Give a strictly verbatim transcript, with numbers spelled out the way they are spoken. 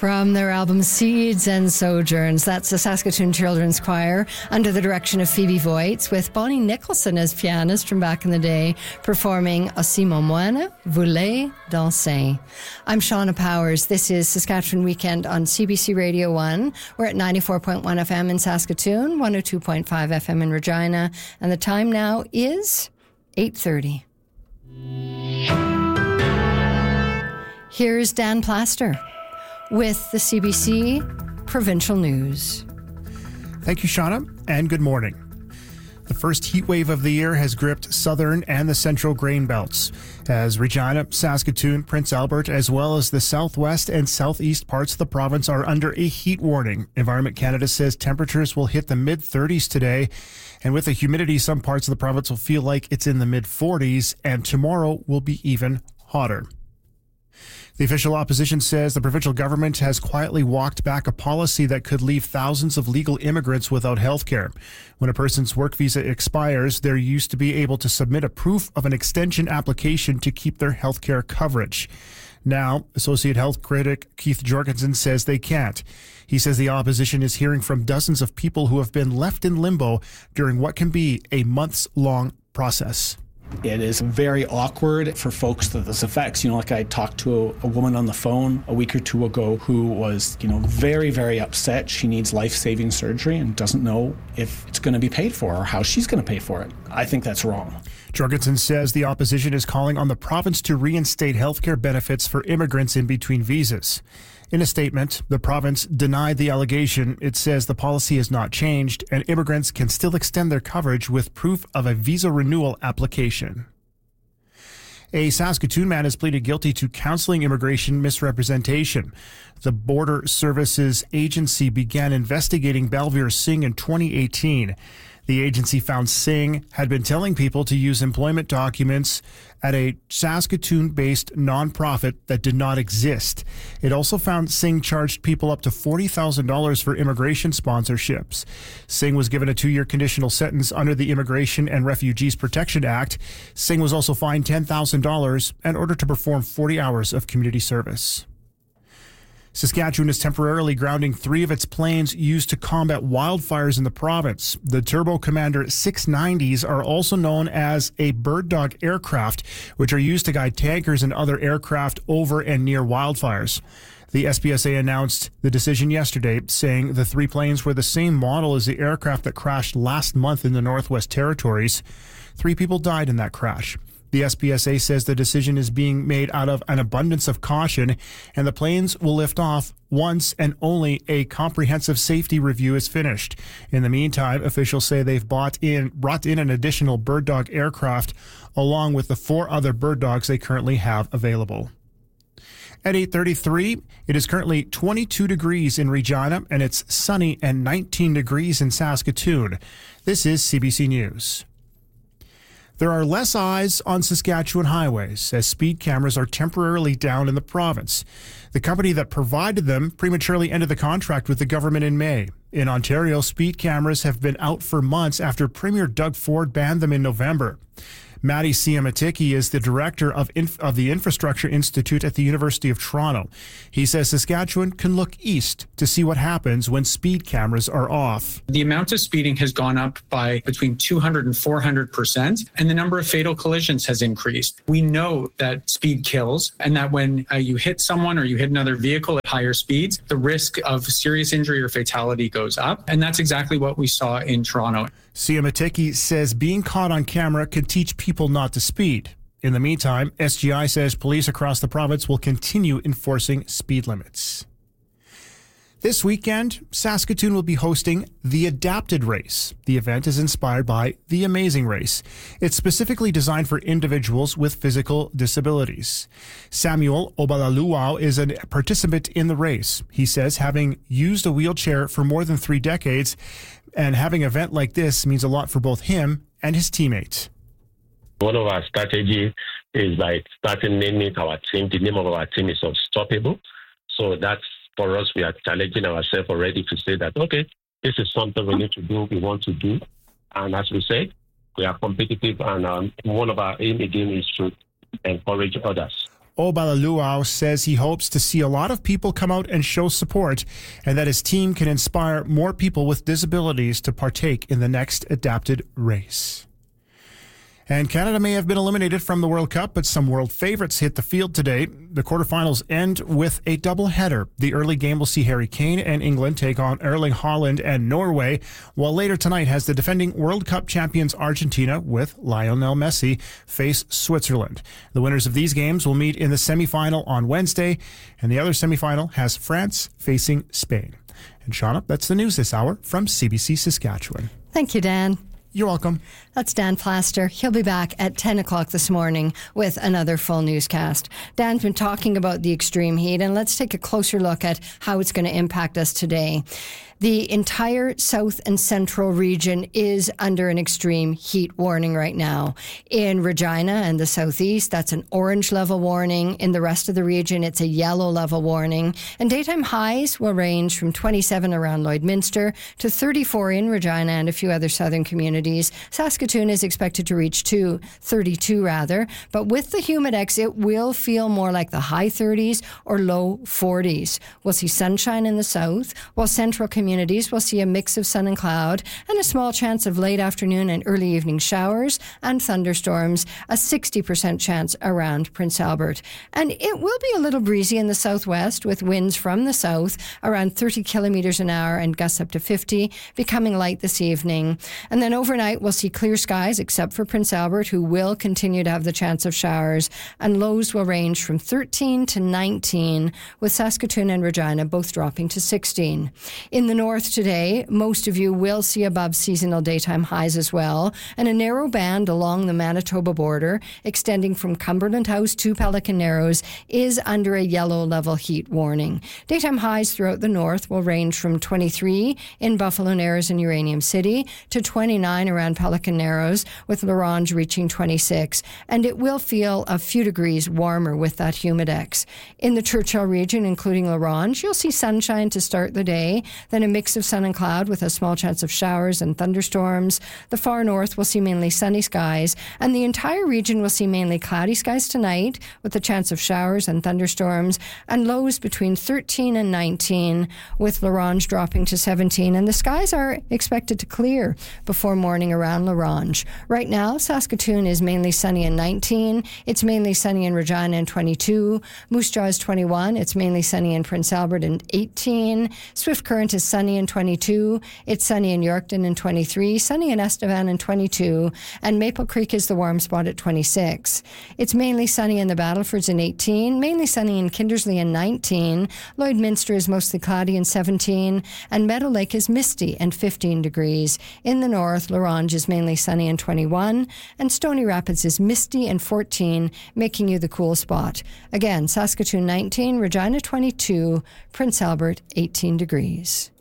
From their album Seeds and Sojourns, that's the Saskatoon Children's Choir under the direction of Phoebe Voigt, with Bonnie Nicholson as pianist from back in the day, performing Aussi mon moine, voulez danser. I'm Shauna Powers. This is Saskatchewan Weekend on C B C Radio one. We're at ninety-four point one F M in Saskatoon, one oh two point five F M in Regina, and the time now is eight thirty. Here's Dan Plaster with the C B C Provincial News. Thank you, Shauna, and good morning. The first heat wave of the year has gripped southern and the central grain belts, as Regina, Saskatoon, Prince Albert, as well as the southwest and southeast parts of the province are under a heat warning. Environment Canada says temperatures will hit the mid thirties today, and with the humidity, some parts of the province will feel like it's in the mid forties, and tomorrow will be even hotter. The official opposition says the provincial government has quietly walked back a policy that could leave thousands of legal immigrants without health care. When a person's work visa expires, they're used to be able to submit a proof of an extension application to keep their health care coverage. Now, Associate Health critic Keith Jorgensen says they can't. He says the opposition is hearing from dozens of people who have been left in limbo during what can be a months-long process. It is very awkward for folks that this affects. You know, like I talked to a, a woman on the phone a week or two ago who was, you know, very, very upset. She needs life-saving surgery and doesn't know if it's going to be paid for or how she's going to pay for it. I think that's wrong. Jorgensen says the opposition is calling on the province to reinstate healthcare benefits for immigrants in between visas. In a statement, the province denied the allegation. It says the policy has not changed and immigrants can still extend their coverage with proof of a visa renewal application. A Saskatoon man has pleaded guilty to counseling immigration misrepresentation. The Border Services Agency began investigating Balveer Singh in twenty eighteen. The agency found Singh had been telling people to use employment documents at a Saskatoon-based nonprofit that did not exist. It also found Singh charged people up to forty thousand dollars for immigration sponsorships. Singh was given a two-year conditional sentence under the Immigration and Refugees Protection Act. Singh was also fined ten thousand dollars and ordered to perform forty hours of community service. Saskatchewan is temporarily grounding three of its planes used to combat wildfires in the province. The Turbo Commander six nineties are also known as a bird dog aircraft, which are used to guide tankers and other aircraft over and near wildfires. The S P S A announced the decision yesterday, saying the three planes were the same model as the aircraft that crashed last month in the Northwest Territories. Three people died in that crash. The S P S A says the decision is being made out of an abundance of caution, and the planes will lift off once and only a comprehensive safety review is finished. In the meantime, officials say they've bought in, brought in an additional bird dog aircraft along with the four other bird dogs they currently have available. At eight thirty-three, it is currently twenty-two degrees in Regina, and it's sunny and nineteen degrees in Saskatoon. This is C B C News. There are less eyes on Saskatchewan highways as speed cameras are temporarily down in the province. The company that provided them prematurely ended the contract with the government in May. In Ontario, speed cameras have been out for months after Premier Doug Ford banned them in November. Maddie Siamatiki is the director of, Inf- of the Infrastructure Institute at the University of Toronto. He says Saskatchewan can look east to see what happens when speed cameras are off. The amount of speeding has gone up by between two hundred and four hundred percent, and the number of fatal collisions has increased. We know that speed kills, and that when uh, you hit someone or you hit another vehicle at higher speeds, the risk of serious injury or fatality goes up, and that's exactly what we saw in Toronto. Siamatiki says being caught on camera can teach people not to speed. In the meantime, S G I says police across the province will continue enforcing speed limits. This weekend, Saskatoon will be hosting the Adapted Race. The event is inspired by The Amazing Race. It's specifically designed for individuals with physical disabilities. Samuel Obalaluau is a participant in the race. He says having used a wheelchair for more than three decades, and having an event like this means a lot for both him and his teammates. One of our strategies is by starting naming our team. The name of our team is Unstoppable. So that's, for us, we are challenging ourselves already to say that, okay, this is something we need to do, we want to do. And as we said, we are competitive, and um, one of our aim again is to encourage others. Obalaluau says he hopes to see a lot of people come out and show support, and that his team can inspire more people with disabilities to partake in the next adapted race. And Canada may have been eliminated from the World Cup, but some world favorites hit the field today. The quarterfinals end with a doubleheader. The early game will see Harry Kane and England take on Erling Haaland and Norway, while later tonight has the defending World Cup champions Argentina with Lionel Messi face Switzerland. The winners of these games will meet in the semifinal on Wednesday, and the other semifinal has France facing Spain. And Shauna, that's the news this hour from C B C Saskatchewan. Thank you, Dan. You're welcome. That's Dan Plaster. He'll be back at ten o'clock this morning with another full newscast. Dan's been talking about the extreme heat, and let's take a closer look at how it's going to impact us today. The entire south and central region is under an extreme heat warning right now. In Regina and the southeast, that's an orange level warning. In the rest of the region, it's a yellow level warning. And daytime highs will range from twenty-seven around Lloydminster to thirty-four in Regina and a few other southern communities. Saskatoon is expected to reach to thirty-two rather. But with the Humidex, it will feel more like the high thirties or low forties. We'll see sunshine in the south, while central communities Communities will see a mix of sun and cloud and a small chance of late afternoon and early evening showers and thunderstorms, a sixty percent chance around Prince Albert. And it will be a little breezy in the southwest with winds from the south around thirty kilometres an hour and gusts up to fifty, becoming light this evening. And then overnight we'll see clear skies except for Prince Albert, who will continue to have the chance of showers, and lows will range from thirteen to nineteen, with Saskatoon and Regina both dropping to sixteen. In the north today, most of you will see above seasonal daytime highs as well, and a narrow band along the Manitoba border, extending from Cumberland House to Pelican Narrows, is under a yellow level heat warning. Daytime highs throughout the north will range from twenty-three in Buffalo Narrows and Uranium City to twenty-nine around Pelican Narrows, with La Ronge reaching twenty-six, and it will feel a few degrees warmer with that Humidex. In the Churchill region, including La Ronge, you'll see sunshine to start the day, then a mix of sun and cloud with a small chance of showers and thunderstorms. The far north will see mainly sunny skies, and the entire region will see mainly cloudy skies tonight with a chance of showers and thunderstorms, and lows between thirteen and nineteen, with La Ronge dropping to seventeen, and the skies are expected to clear before morning around La Ronge. Right now, Saskatoon is mainly sunny and nineteen. It's mainly sunny in Regina and twenty-two. Moose Jaw is twenty-one. It's mainly sunny in Prince Albert and eighteen. Swift Current is sunny in twenty-two. It's sunny in Yorkton in twenty-three, sunny in Estevan in twenty-two, and Maple Creek is the warm spot at twenty-six. It's mainly sunny in the Battlefords in eighteen, mainly sunny in Kindersley in nineteen. Lloydminster is mostly cloudy in seventeen, and Meadow Lake is misty and fifteen degrees. In the north, La Ronge is mainly sunny in twenty-one, and Stony Rapids is misty and fourteen, making you the cool spot. Again, Saskatoon nineteen, Regina twenty-two, Prince Albert eighteen degrees.